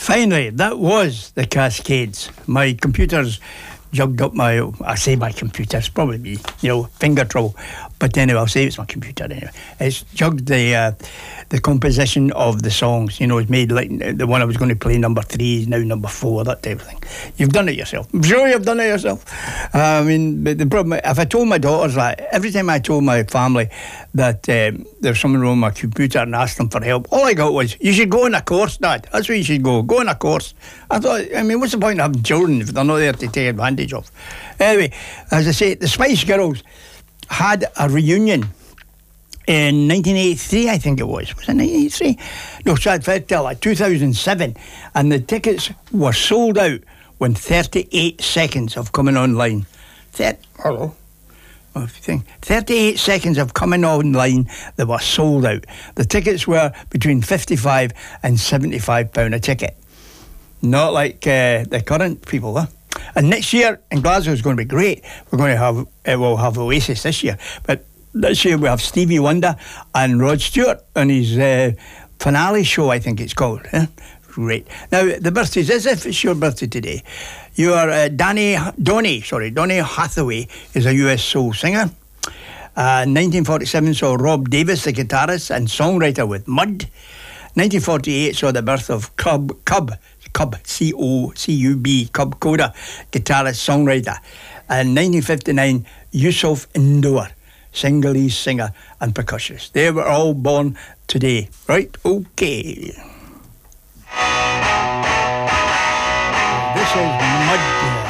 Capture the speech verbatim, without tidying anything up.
Finally, that was the Cascades. My computer's jugged up my, I say my computer, it's probably me, you know, finger trouble. But anyway, I'll say it's my computer anyway. It's jugged the uh, the composition of the songs. You know, it's made like the one I was going to play number three is now number four, that type of thing. You've done it yourself. I'm sure you've done it yourself. Uh, I mean, but the problem, if I told my daughters that, every time I told my family that um, there's something wrong with my computer and asked them for help, all I got was, you should go on a course, Dad. That's where you should go. Go on a course. I thought, I mean, what's the point of having children if they're not there to take advantage of? Anyway, as I say, the Spice Girls had a reunion in nineteen eighty-three, I think it was. Was it nineteen eighty-three? No, sorry, like two thousand seven. And the tickets were sold out within thirty-eight seconds of coming online. Thir- Hello? Oh, think thirty-eight seconds of coming online, they were sold out. The tickets were between fifty-five and seventy-five pounds a ticket. Not like uh, the current people, huh? And next year in Glasgow is going to be great. We're going to have, uh, we'll have Oasis this year, but this year we have Stevie Wonder and Rod Stewart on his uh, finale show, I think it's called. Eh? Great. Now, the birthdays, as if it's your birthday today, you are uh, Danny, Donny, sorry, Donny Hathaway is a U S soul singer. Uh, nineteen forty-seven saw Rob Davis, the guitarist and songwriter with Mud. nineteen forty-eight saw the birth of Cub, Cub, Cub, C O C U B, Cub Koda, guitarist, songwriter. And nineteen fifty-nine, Yusuf Indoor, Singhalese singer and percussionist. They were all born today, right? Okay. This is Mud.